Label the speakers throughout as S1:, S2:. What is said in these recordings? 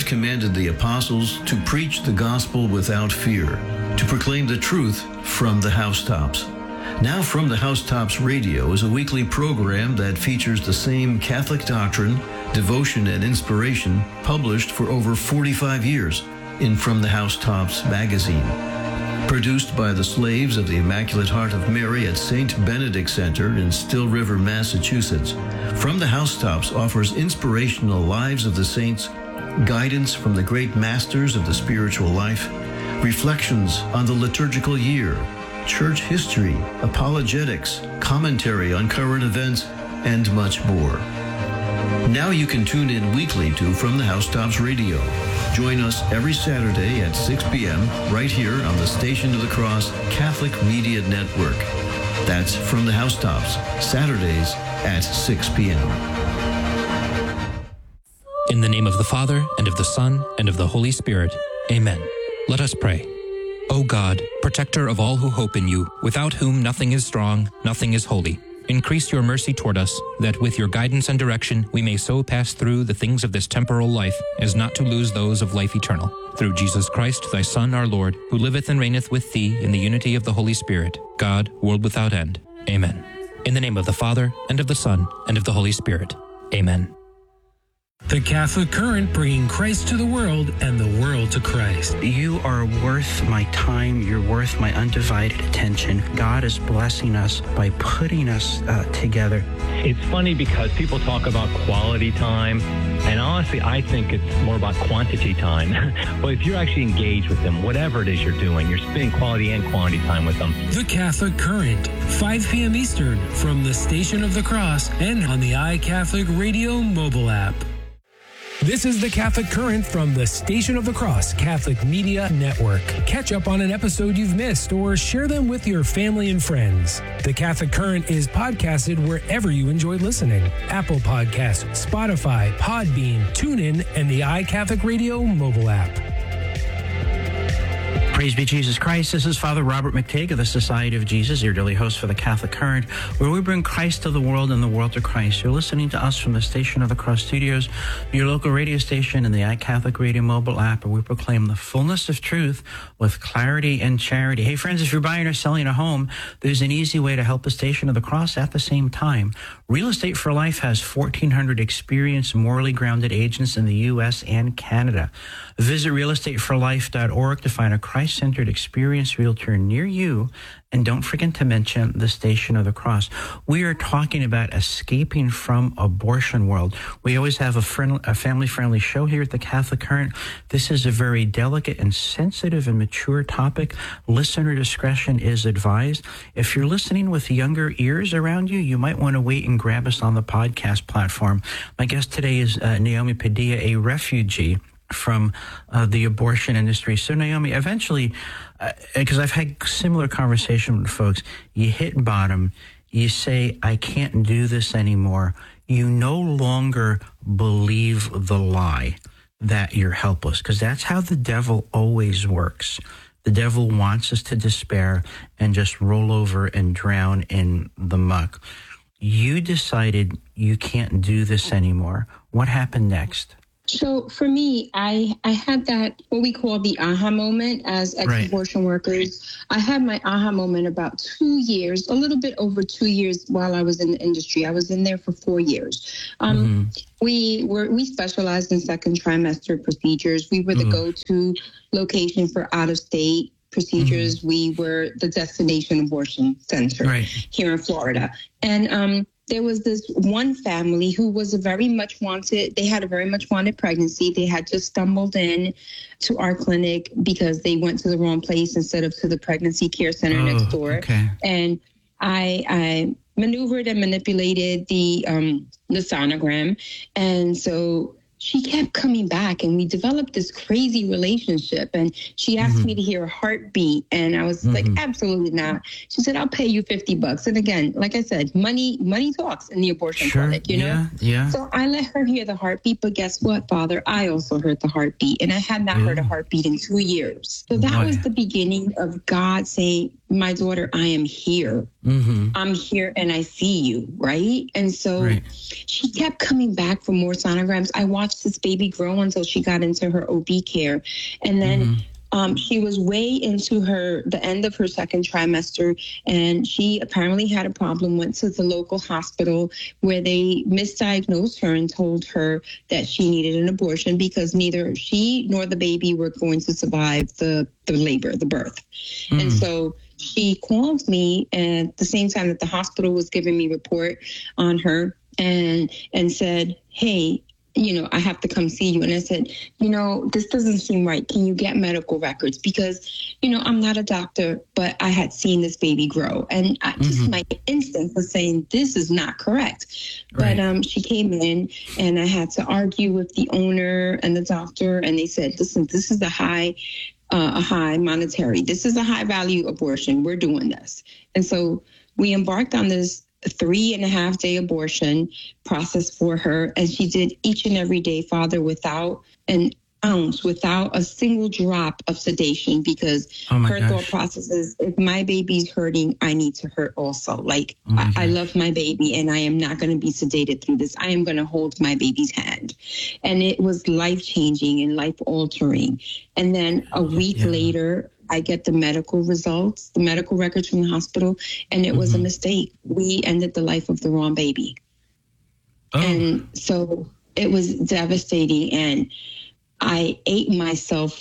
S1: commanded the apostles to preach the gospel without fear, to proclaim the truth from the housetops. Now From the Housetops Radio is a weekly program that features the same Catholic doctrine, devotion, and inspiration published for over 45 years in From the Housetops magazine. Produced by the slaves of the Immaculate Heart of Mary at St. Benedict Center in Still River, Massachusetts, From the Housetops offers inspirational lives of the saints, guidance from the great masters of the spiritual life, reflections on the liturgical year, church history, apologetics, commentary on current events, and much more. Now you can tune in weekly to From the Housetops Radio. Join us every Saturday at 6 p.m. right here on the Station of the Cross Catholic Media Network. That's From the Housetops, Saturdays at 6 p.m.
S2: In the name of the Father, and of the Son, and of the Holy Spirit. Amen. Let us pray. O God, protector of all who hope in you, without whom nothing is strong, nothing is holy, increase your mercy toward us, that with your guidance and direction we may so pass through the things of this temporal life as not to lose those of life eternal. Through Jesus Christ, thy Son, our Lord, who liveth and reigneth with thee in the unity of the Holy Spirit, God, world without end. Amen. In the name of the Father, and of the Son, and of the Holy Spirit. Amen.
S3: The Catholic Current, bringing Christ to the world and the world to Christ.
S4: You are worth my time. You're worth my undivided attention. God is blessing us by putting us together.
S5: It's funny because people talk about quality time, and honestly, I think it's more about quantity time. But if you're actually engaged with them, whatever it is you're doing, you're spending quality and quantity time with them.
S3: The Catholic Current, 5 p.m. Eastern, from the Station of the Cross and on the iCatholic Radio mobile app. This is the Catholic Current from the Station of the Cross Catholic Media Network. Catch up on an episode you've missed or share them with your family and friends. The Catholic Current is podcasted wherever you enjoy listening. Apple Podcasts, Spotify, Podbean, TuneIn, and the iCatholic Radio mobile app.
S4: Praise be Jesus Christ. This is Father Robert McTague of the Society of Jesus, your daily host for the Catholic Current, where we bring Christ to the world and the world to Christ. You're listening to us from the Station of the Cross Studios, your local radio station, and the iCatholic Radio mobile app, where we proclaim the fullness of truth with clarity and charity. Hey, friends, if you're buying or selling a home, there's an easy way to help the Station of the Cross at the same time. Real Estate for Life has 1,400 experienced, morally grounded agents in the U.S. and Canada. Visit realestateforlife.org to find a Christ-centered, experienced realtor near you. And don't forget to mention the Station of the Cross. We are talking about escaping from abortion world. We always have a family-friendly show here at the Catholic Current. This is a very delicate and sensitive and mature topic. Listener discretion is advised. If you're listening with younger ears around you, you might want to wait and grab us on the podcast platform. My guest today is Naomi Padilla, a refugee from the abortion industry. So Naomi, eventually, because I've had similar conversation with folks, you hit bottom, you say, I can't do this anymore. You no longer believe the lie that you're helpless, because that's how the devil always works. The devil wants us to despair and just roll over and drown in the muck. You decided you can't do this anymore. What happened next?
S6: So for me, I had that, what we call the aha moment as ex-abortion workers. I had my aha moment about 2 years, a little bit over 2 years while I was in the industry. I was in there for 4 years. We specialized in second trimester procedures. We were the go-to location for out-of-state procedures. We were the destination abortion center here in Florida. And there was this one family who was they had a very much wanted pregnancy. They had just stumbled in to our clinic because they went to the wrong place instead of to the pregnancy care center next door. Okay. And I maneuvered and manipulated the sonogram. And so she kept coming back, and we developed this crazy relationship. And she asked me to hear a heartbeat, and I was like, absolutely not. She said, I'll pay you $50. And again, like I said, money talks in the abortion clinic, you know? Yeah. So I let her hear the heartbeat, but guess what, Father? I also heard the heartbeat, and I had not heard a heartbeat in 2 years. So that was the beginning of God saying, my daughter, I am here. I'm here and I see you, right? And so she kept coming back for more sonograms. I watched this baby grow until she got into her OB care. And then she was way into the end of her second trimester, and she apparently had a problem, went to the local hospital where they misdiagnosed her and told her that she needed an abortion because neither she nor the baby were going to survive the labor, the birth. And so she called me at the same time that the hospital was giving me report on her and said, hey, I have to come see you. And I said, this doesn't seem right. Can you get medical records? Because, I'm not a doctor, but I had seen this baby grow. And just my instinct was saying, this is not correct. Right. But she came in and I had to argue with the owner and the doctor. And they said, listen, this is a high monetary. This is a high value abortion. We're doing this. And so we embarked on this 3.5-day abortion process for her. And she did each and every day, Father, without an ounce, without a single drop of sedation, because her thought process is, if my baby's hurting, I need to hurt also. Like, I love my baby and I am not going to be sedated through this. I am going to hold my baby's hand. And it was life-changing and life-altering. And then a week later, I get the medical results, the medical records from the hospital, and it was a mistake. We ended the life of the wrong baby. And so it was devastating. And I ate myself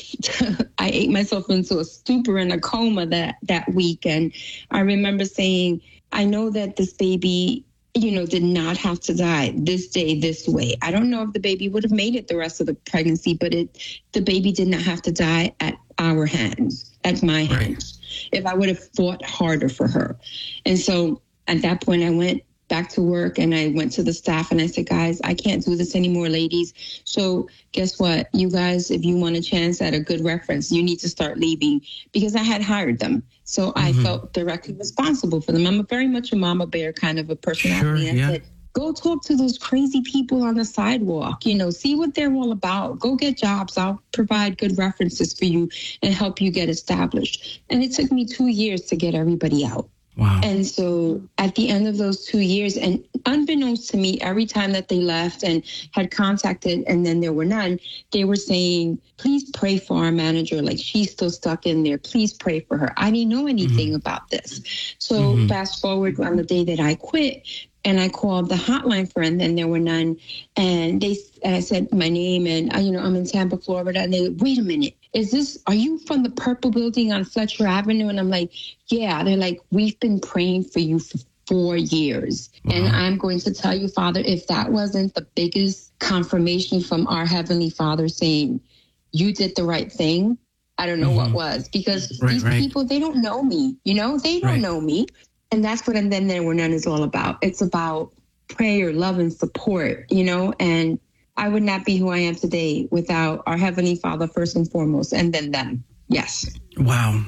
S6: into a stupor and a coma that week. And I remember saying, I know that this baby, did not have to die this day, this way. I don't know if the baby would have made it the rest of the pregnancy, but the baby did not have to die at our hands, at my hands, if I would have fought harder for her. And so at that point, I went back to work and I went to the staff and I said, guys, I can't do this anymore, ladies. So guess what? You guys, if you want a chance at a good reference, you need to start leaving, because I had hired them. So I felt directly responsible for them. I'm very much a mama bear kind of a personality. I said, go talk to those crazy people on the sidewalk, see what they're all about. Go get jobs. I'll provide good references for you and help you get established. And it took me 2 years to get everybody out.
S4: Wow.
S6: And so at the end of those 2 years, and unbeknownst to me, every time that they left and had contacted and then there were none, they were saying, please pray for our manager. Like, she's still stuck in there. Please pray for her. I didn't know anything about this. So fast forward on the day that I quit, and I called the hotline for, and then there were none. And I said my name, and I'm in Tampa, Florida. And they, wait a minute, are you from the Purple Building on Fletcher Avenue? And I'm like, yeah. They're like, we've been praying for you for 4 years. And I'm going to tell you, Father, if that wasn't the biggest confirmation from our Heavenly Father saying, you did the right thing, I don't know what was. Because these people, they don't know me, they don't know me. And that's what And Then There Were None is all about. It's about prayer, love, and support, and I would not be who I am today without our Heavenly Father first and foremost, and then them. Yes.
S4: Wow.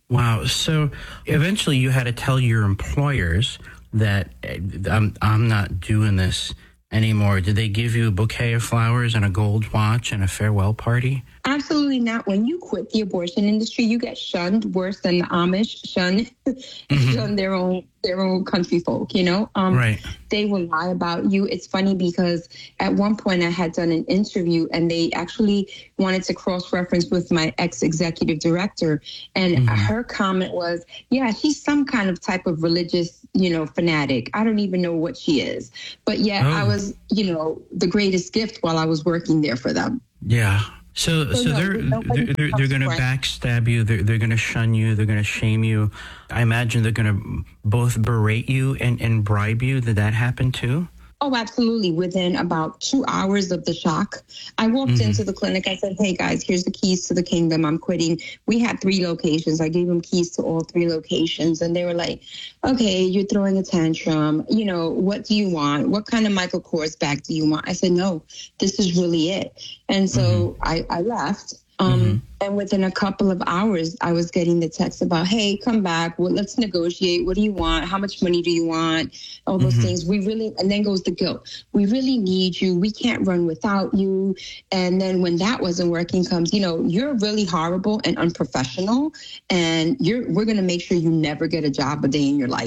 S4: So eventually you had to tell your employers that I'm not doing this anymore. Did they give you a bouquet of flowers and a gold watch and a farewell party?
S6: Absolutely not. When you quit the abortion industry, you get shunned worse than the Amish shun their own country folk, They will lie about you. It's funny because at one point I had done an interview and they actually wanted to cross-reference with my ex-executive director. And her comment was, yeah, she's some kind of type of religious, fanatic. I don't even know what she is. But yet I was, the greatest gift while I was working there for them.
S4: Yeah. So they're going to backstab you. They're going to shun you. They're going to shame you. I imagine they're going to both berate you and bribe you. Did that happen too?
S6: Oh, absolutely. Within about 2 hours of the shock, I walked into the clinic. I said, hey, guys, here's the keys to the kingdom. I'm quitting. We had 3 locations. I gave them keys to all 3 locations. And they were like, okay, you're throwing a tantrum. What do you want? What kind of Michael Kors bag do you want? I said, no, this is really it. And so I left. And within a couple of hours, I was getting the text about, hey, come back. Well, let's negotiate. What do you want? How much money do you want? All those things. And then goes the guilt. We really need you. We can't run without you. And then when that wasn't working comes, you're really horrible and unprofessional. And we're going to make sure you never get a job a day in your life.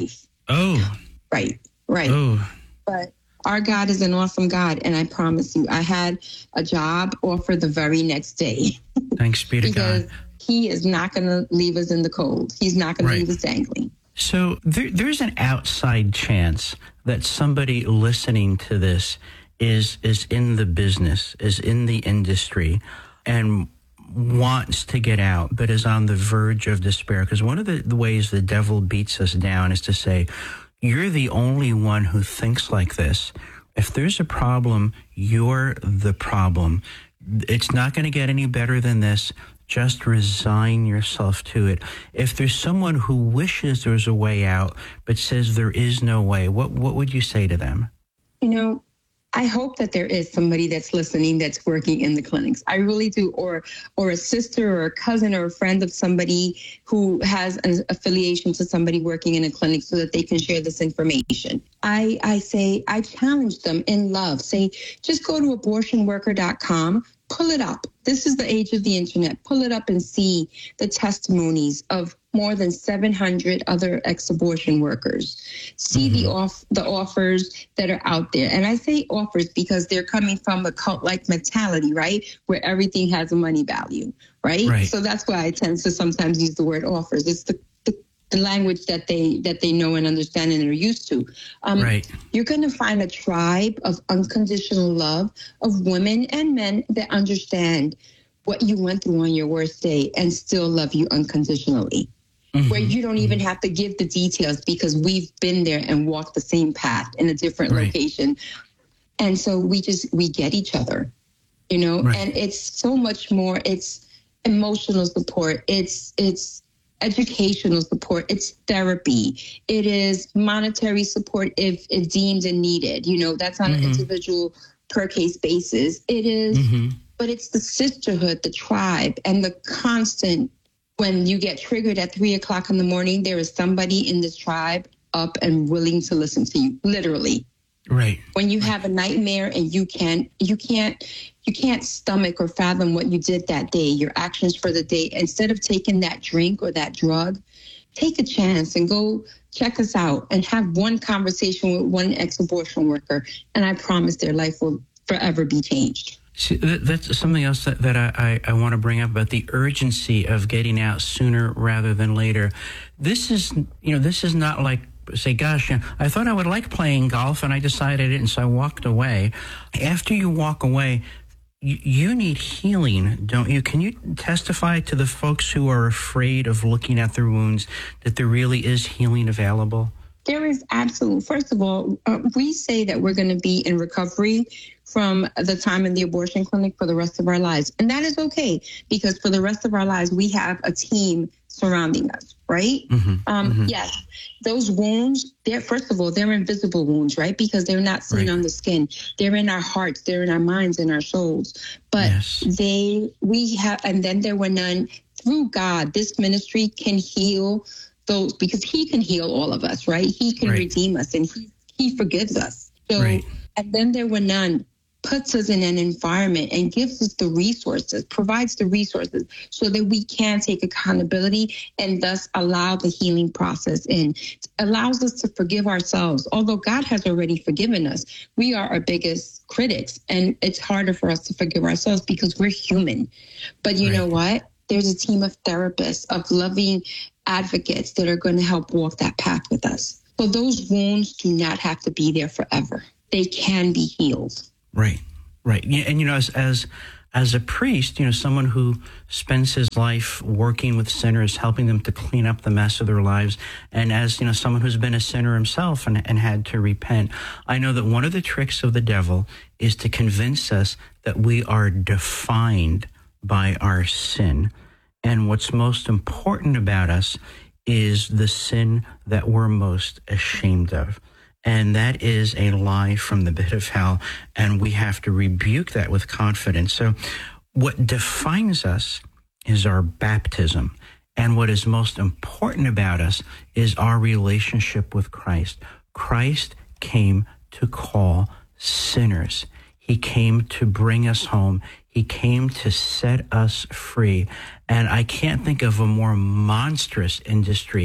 S4: Oh.
S6: Right.
S4: Oh.
S6: But our God is an awesome God. And I promise you, I had a job offer the very next day.
S4: Thanks be to God.
S6: He is not going to leave us in the cold. He's not going to leave us dangling.
S4: So there's an outside chance that somebody listening to this is in the business, is in the industry, and wants to get out, but is on the verge of despair. Because one of the ways the devil beats us down is to say, you're the only one who thinks like this. If there's a problem, you're the problem. It's not going to get any better than this. Just resign yourself to it. If there's someone who wishes there's a way out, but says there is no way, what would you say to them?
S6: I hope that there is somebody that's listening that's working in the clinics. I really do. Or a sister or a cousin or a friend of somebody who has an affiliation to somebody working in a clinic so that they can share this information. I challenge them in love. Say, just go to abortionworker.com. Pull it up. This is the age of the internet. Pull it up and see the testimonies of more than 700 other ex-abortion workers. See the offers that are out there. And I say offers because they're coming from a cult-like mentality, right? Where everything has a money value, right? So that's why I tend to sometimes use the word offers. It's the language that they know and understand and are used to. You're going to find a tribe of unconditional love of women and men that understand what you went through on your worst day and still love you unconditionally. Where you don't even have to give the details because we've been there and walked the same path in a different location. And so we get each other, and it's so much more. It's emotional support. It's educational support. It's therapy. It is monetary support if it's deemed and needed. That's on an individual per case basis. It is, but it's the sisterhood, the tribe, and the constant. When you get triggered at 3:00 in the morning, there is somebody in this tribe up and willing to listen to you, literally.
S4: Right.
S6: When you have a nightmare and you can't stomach or fathom what you did that day, your actions for the day, instead of taking that drink or that drug, take a chance and go check us out and have one conversation with one ex-abortion worker. And I promise their life will forever be changed.
S4: See, that's something else that I want to bring up about the urgency of getting out sooner rather than later. This is not like, say, gosh, I thought I would like playing golf and I decided it, and so I walked away. After you walk away, you need healing, don't you? Can you testify to the folks who are afraid of looking at their wounds that there really is healing available?
S6: There is absolute. First of all, we say that we're going to be in recovery from the time in the abortion clinic for the rest of our lives. And that is okay, because for the rest of our lives, we have a team surrounding us, right? Yes, those wounds, first of all, they're invisible wounds, right? Because they're not seen on the skin. They're in our hearts, they're in our minds, and our souls. But and then there were none. Through God, this ministry can heal those, because he can heal all of us, right? He can redeem us, and he forgives us. So, and then there were none puts us in an environment and gives us the resources, provides the resources so that we can take accountability and thus allow the healing process in. It allows us to forgive ourselves. Although God has already forgiven us, we are our biggest critics, and it's harder for us to forgive ourselves because we're human. But you know what? There's a team of therapists, of loving advocates that are going to help walk that path with us. So those wounds do not have to be there forever. They can be healed. Right.
S4: And as a priest, someone who spends his life working with sinners, helping them to clean up the mess of their lives, and as someone who's been a sinner himself and had to repent, I know that one of the tricks of the devil is to convince us that we are defined by our sin, and what's most important about us is the sin that we're most ashamed of. And that is a lie from the pit of hell, and we have to rebuke that with confidence. So what defines us is our baptism, and what is most important about us is our relationship with Christ. Christ came to call sinners. He came to bring us home. He came to set us free. And I can't think of a more monstrous industry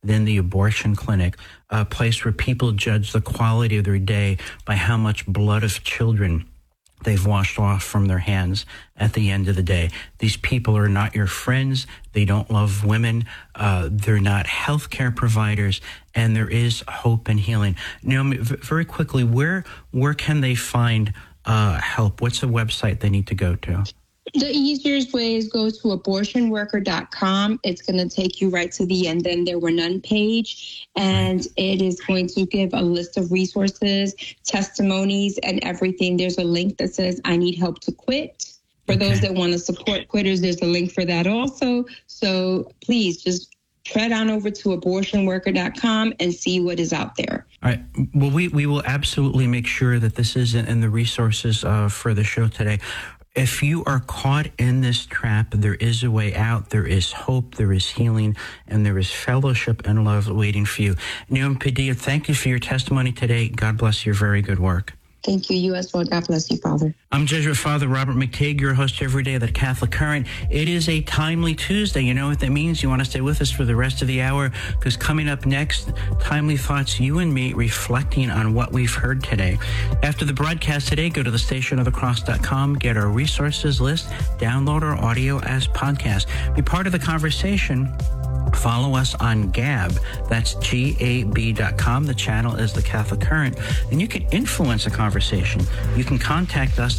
S4: than the abortion clinic, a place where people judge the quality of their day by how much blood of children they've washed off from their hands at the end of the day. These people are not your friends. They don't love women. They're not healthcare providers, and there is hope and healing. Naomi, very quickly, where can they find help? What's the website they need to go to?
S6: The easiest way is go to abortionworker.com. It's going to take you right to the And Then There Were None page, and it is going to give a list of resources, testimonies, and everything. There's a link that says, I need help to quit. For those that want to support quitters, there's a link for that also. So please just tread on over to abortionworker.com and see what is out there.
S4: All right. Well, we will absolutely make sure that this is in the resources for the show today. If you are caught in this trap, there is a way out. There is hope, there is healing, and there is fellowship and love waiting for you. Naomi Padilla, thank you for your testimony today. God bless your very good work.
S6: Thank you. You as well. God bless you, Father.
S4: I'm Jesuit Father Robert McTague, your host every day of the Catholic Current. It is a timely Tuesday. You know what that means? You want to stay with us for the rest of the hour, because coming up next, Timely Thoughts, you and me reflecting on what we've heard today. After the broadcast today, go to thestationofthecross.com, get our resources list, download our audio as podcast. Be part of the conversation. Follow us on Gab. That's GAB.com. The channel is The Catholic Current. And you can influence a conversation. You can contact us,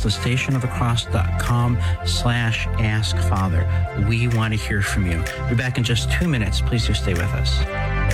S4: thestationofthecross.com/askfather. We want to hear from you. We'll be back in just 2 minutes. Please do stay with us.